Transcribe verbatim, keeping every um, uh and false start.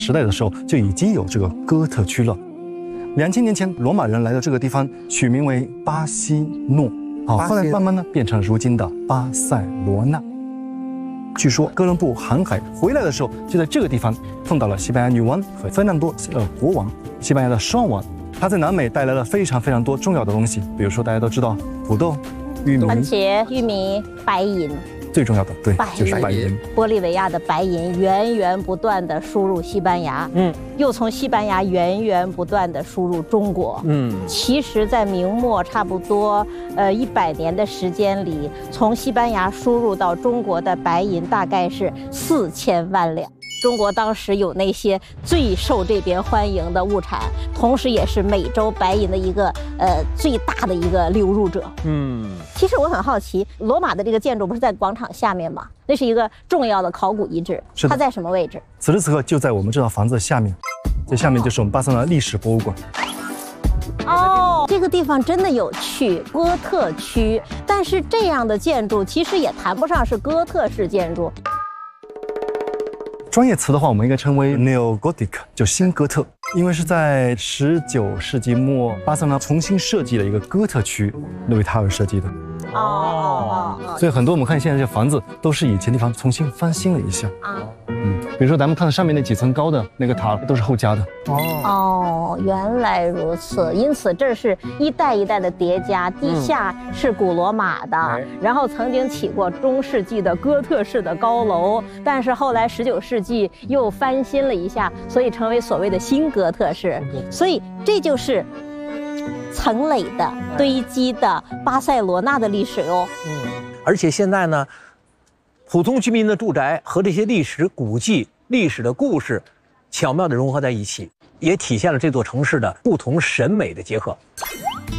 时代的时候就已经有这个哥特区了。两千年前，罗马人来到这个地方，取名为巴西诺，啊，后来慢慢呢变成了如今的巴塞罗那。据说哥伦布航海回来的时候，就在这个地方碰到了西班牙女王和费南多呃国王，西班牙的双王。他在南美带来了非常非常多重要的东西，比如说大家都知道土豆、玉米、 番茄、玉米、白银。 最重要的，对，就是白银。 玻利维亚的白银源源不断的输入西班牙，嗯，又从西班牙源源不断的输入中国，嗯。其实，在明末差不多呃一百年的时间里，从西班牙输入到中国的白银大概是四千万两。中国当时有那些最受这边欢迎的物产，同时也是美洲白银的一个呃最大的一个流入者。嗯，其实我很好奇，罗马的这个建筑不是在广场下面吗？那是一个重要的考古遗址，它在什么位置？ 此时此刻就在我们这套房子的下面，这下面就是我们巴塞罗那历史博物馆。 哦，这个地方真的有趣，哥特区。但是这样的建筑其实也谈不上是哥特式建筑。 专业词的话，我们应该称为 Neo-Gothic， 就新哥特，因为是在十九世纪末，巴塞罗那重新设计了一个哥特区，为它而设计的。哦，所以很多我们看现在这些房子，都是以前地方重新翻新了一下。啊，嗯，比如说咱们看到上面那几层高的那个塔，都是后加的。 哦哦，原来如此，因此这是一代一代的叠加，地下是古罗马的，嗯、然后曾经起过中世纪的哥特式的高楼，但是后来十九世纪又翻新了一下，所以成为所谓的新哥特式。所以这就是层垒的堆积的巴塞罗那的历史哟。 嗯，而且现在呢，普通居民的住宅和这些历史古迹、历史的故事，巧妙地融合在一起，也体现了这座城市的不同审美的结合。